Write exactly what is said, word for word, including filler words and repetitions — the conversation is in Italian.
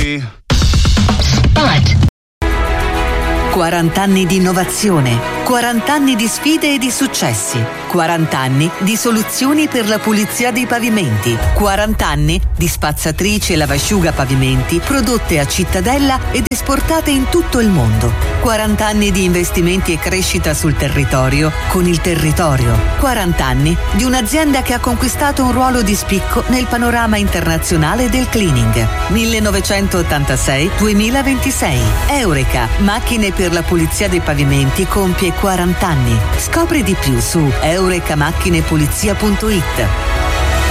Happy. Spot. quaranta anni di innovazione, quaranta anni di sfide e di successi, quaranta anni di soluzioni per la pulizia dei pavimenti, quaranta anni di spazzatrici e lavasciuga pavimenti prodotte a Cittadella ed esportate in tutto il mondo, quaranta anni di investimenti e crescita sul territorio con il territorio, quaranta anni di un'azienda che ha conquistato un ruolo di spicco nel panorama internazionale del cleaning. millenovecentottantasei duemilaventisei. Eureka, macchine per la pulizia dei pavimenti, compie quaranta anni. Scopri di più su eurecamachinepulizia punto it.